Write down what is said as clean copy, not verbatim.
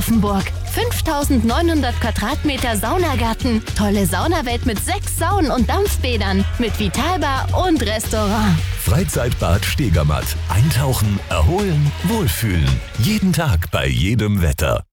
Offenburg. 5900 Quadratmeter Saunagarten, tolle Saunawelt mit 6 Saunen und Dampfbädern, mit Vitalbar und Restaurant. Freizeitbad Stegermatt. Eintauchen, erholen, wohlfühlen. Jeden Tag bei jedem Wetter.